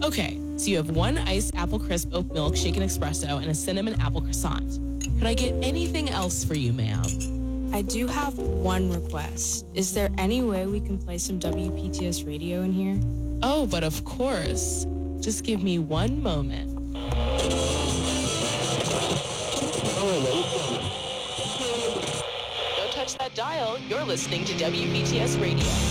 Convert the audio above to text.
Okay, so you have one iced apple crisp oat milk shaken espresso and a cinnamon apple croissant. Could I get anything else for you, ma'am? I do have one request. Is there any way we can play some WPTS radio in here? Oh, but of course. Just give me one moment. Don't touch that dial. You're listening to WPTS Radio.